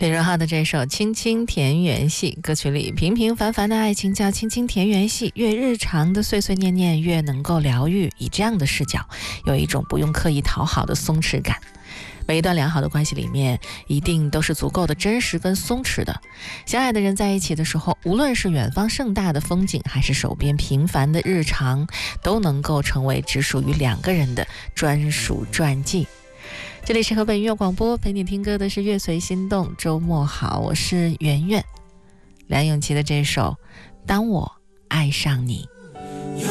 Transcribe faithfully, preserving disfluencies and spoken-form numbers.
李荣浩的这首《青青田园戏》，歌曲里平平凡凡的爱情叫青青田园戏，越日常的碎碎念念越能够疗愈。以这样的视角，有一种不用刻意讨好的松弛感。每一段良好的关系里面，一定都是足够的真实跟松弛的。相爱的人在一起的时候，无论是远方盛大的风景，还是手边平凡的日常，都能够成为只属于两个人的专属传记。这里是河北音乐广播，陪你听歌的是乐随心动。周末好，我是圆圆。梁咏琪的这首《当我爱上你》。